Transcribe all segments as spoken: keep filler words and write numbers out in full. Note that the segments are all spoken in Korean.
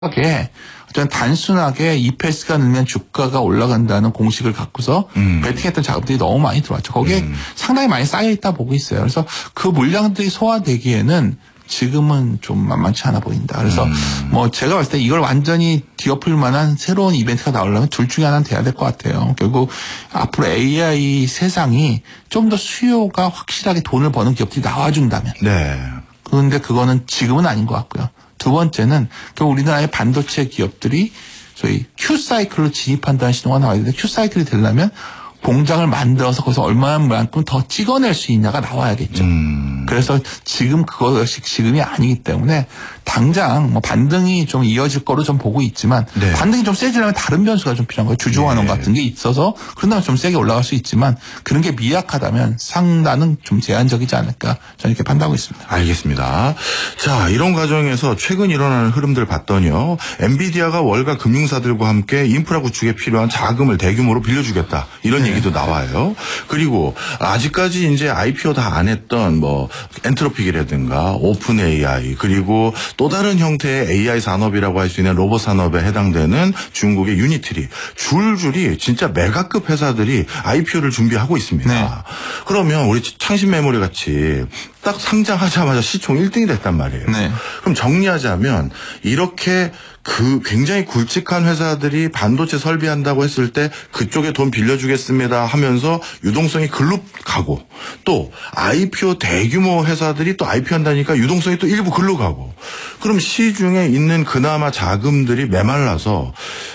하게 어떤 단순하게 이피에스가 늘면 주가가 올라간다는 공식을 갖고서 음. 베팅했던 작업들이 너무 많이 들어왔죠. 거기에 음. 상당히 많이 쌓여있다 보고 있어요. 그래서 그 물량들이 소화되기에는 지금은 좀 만만치 않아 보인다. 그래서 음. 뭐 제가 봤을 때 이걸 완전히 뒤엎을 만한 새로운 이벤트가 나오려면 둘 중에 하나는 돼야 될 것 같아요. 결국 앞으로 에이아이 세상이 좀 더 수요가 확실하게 돈을 버는 기업들이 나와준다면. 네. 그런데 그거는 지금은 아닌 것 같고요. 두 번째는 결국 우리나라의 반도체 기업들이 소위 Q사이클로 진입한다는 신호가 나와야 되는데 Q사이클이 되려면 공장을 만들어서 거기서 얼마만큼 더 찍어낼 수 있냐가 나와야겠죠. 음. 그래서 지금 그것이 지금이 아니기 때문에 당장 뭐 반등이 좀 이어질 거로 좀 보고 있지만 네. 반등이 좀 세지려면 다른 변수가 좀 필요한 거예요. 주주환원 네. 같은 게 있어서 그런다면 좀 세게 올라갈 수 있지만 그런 게 미약하다면 상단은 좀 제한적이지 않을까 저는 이렇게 판단하고 있습니다. 알겠습니다. 자, 이런 과정에서 최근 일어나는 흐름들 봤더니요. 엔비디아가 월가 금융사들과 함께 인프라 구축에 필요한 자금을 대규모로 빌려주겠다. 이런 네. 얘기도 나와요. 그리고 아직까지 이제 아이피오 다 안 했던 뭐 엔트로픽이라든가 오픈 에이아이 그리고 또 다른 형태의 에이아이 산업이라고 할 수 있는 로봇 산업에 해당되는 중국의 유니트리 줄줄이 진짜 메가급 회사들이 아이피오를 준비하고 있습니다. 네. 그러면 우리 창신 메모리 같이 딱 상장하자마자 시총 일 등이 됐단 말이에요. 네. 그럼 정리하자면 이렇게 그 굉장히 굵직한 회사들이 반도체 설비한다고 했을 때 그쪽에 돈 빌려주겠습니다 하면서 유동성이 글로 가고 또 아이피오 대규모 회사들이 또 아이피오 한다니까 유동성이 또 일부 글로 가고 그럼 시중에 있는 그나마 자금들이 메말라서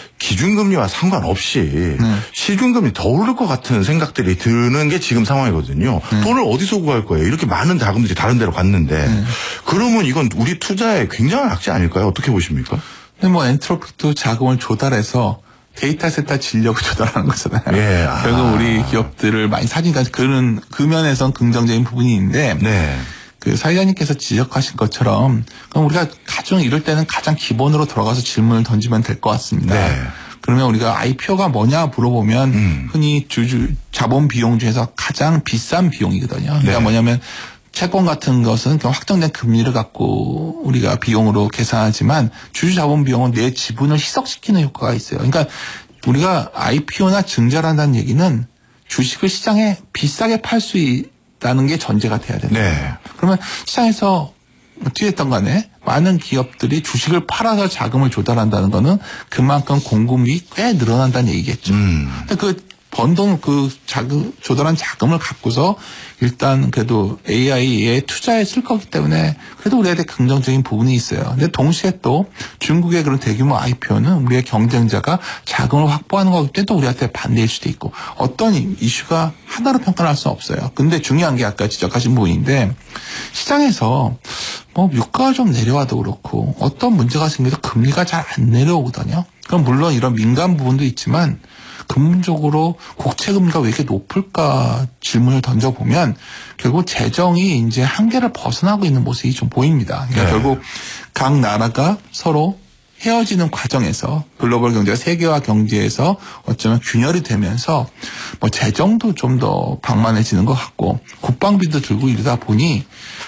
기준금리와 상관없이 네. 시중금리 더 오를 것 같은 생각들이 드는 게 지금 상황이거든요. 네. 돈을 어디서 구할 거예요? 이렇게 많은 자금들이 다른 데로 갔는데 네. 그러면 이건 우리 투자에 굉장한 악재 아닐까요? 어떻게 보십니까? 근데 뭐 엔트로픽도 자금을 조달해서 데이터 센터 진력을 조달하는 거잖아요. 예. 아. 결국 우리 기업들을 많이 사니까 그런 그 면에선 긍정적인 부분이 있는데 네. 그 사회자님께서 지적하신 것처럼 그럼 우리가 가장 이럴 때는 가장 기본으로 들어가서 질문을 던지면 될 것 같습니다. 네. 그러면 우리가 아이피오가 뭐냐 물어보면 음. 흔히 주주 자본 비용 중에서 가장 비싼 비용이거든요. 그러니까 네. 뭐냐면 채권 같은 것은 확정된 금리를 갖고 우리가 비용으로 계산하지만 주주 자본 비용은 내 지분을 희석시키는 효과가 있어요. 그러니까 우리가 아이피오나 증자를 한다는 얘기는 주식을 시장에 비싸게 팔 수 있다는 게 전제가 돼야 된다. 네. 그러면 시장에서 어떻게 됐던 간에 많은 기업들이 주식을 팔아서 자금을 조달한다는 거는 그만큼 공급이 꽤 늘어난다는 얘기겠죠. 음. 근데 그 번 돈 그 자금 조달한 자금을 갖고서 일단 그래도 에이아이에 투자에 쓸 거기 때문에 그래도 우리한테 긍정적인 부분이 있어요. 근데 동시에 또 중국의 그런 대규모 아이피오는 우리의 경쟁자가 자금을 확보하는 거기 때문에 또 우리한테 반대일 수도 있고 어떤 이슈가 하나로 평가할 수는 없어요. 근데 중요한 게 아까 지적하신 부분인데 시장에서 뭐 유가가 좀 내려와도 그렇고 어떤 문제가 생겨도 금리가 잘 안 내려오거든요. 그럼 물론 이런 민감 부분도 있지만 근본적으로 국채 금리가 왜 이렇게 높을까 질문을 던져보면 결국 재정이 이제 한계를 벗어나고 있는 모습이 좀 보입니다. 그러니까 네. 결국 각 나라가 서로 헤어지는 과정에서 글로벌 경제가 세계화 경제에서 어쩌면 균열이 되면서 뭐 재정도 좀 더 방만해지는 것 같고 국방비도 들고 이러다 보니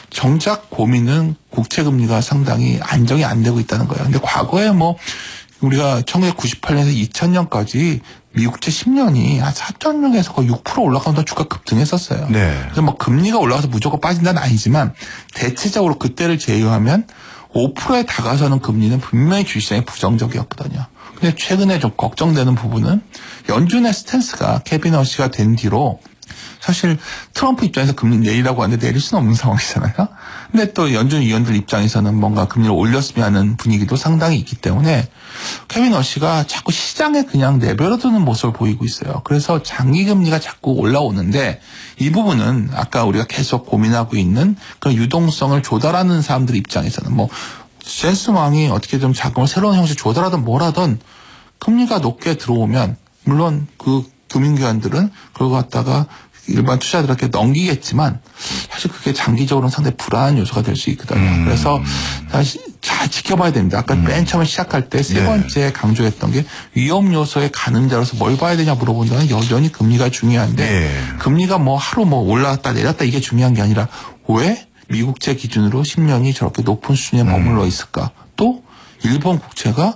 정작 고민은 국채 금리가 상당히 안정이 안 되고 있다는 거예요. 근데 과거에 뭐 우리가 천구백구십팔 년에서 이천 년까지 미국채 십 년이 한 사 점 영에서 거의 육 퍼센트 올라가면서 주가 급등했었어요. 네. 그래서 뭐 금리가 올라가서 무조건 빠진다는 아니지만 대체적으로 그때를 제외하면 오 퍼센트에 다가서는 금리는 분명히 주식시장에 부정적이었거든요. 근데 최근에 좀 걱정되는 부분은 연준의 스탠스가 케빈 허시가 된 뒤로 사실 트럼프 입장에서 금리 내리라고 하는데 내릴 수는 없는 상황이잖아요. 근데 또 연준 위원들 입장에서는 뭔가 금리를 올렸으면 하는 분위기도 상당히 있기 때문에 케빈 허시가 자꾸 시장에 그냥 내버려두는 모습을 보이고 있어요. 그래서 장기 금리가 자꾸 올라오는데 이 부분은 아까 우리가 계속 고민하고 있는 그런 유동성을 조달하는 사람들 입장에서는 뭐 젠슨 왕이 어떻게 좀 자금을 새로운 형식으로 조달하든 뭐라든 금리가 높게 들어오면 물론 그 금융기관들은 그걸 갖다가 일반 투자자들한테 넘기겠지만 사실 그게 장기적으로는 상당히 불안한 요소가 될 수 있거든요. 음. 그래서 다시 잘 지켜봐야 됩니다. 아까 음. 맨 처음에 시작할 때 세 번째 네. 강조했던 게 위험 요소의 가늠자로서 뭘 봐야 되냐 물어본다면 여전히 금리가 중요한데 네. 금리가 뭐 하루 뭐 올라갔다 내렸다 이게 중요한 게 아니라 왜 미국채 기준으로 십 년이 저렇게 높은 수준에 머물러 있을까? 또 일본 국채가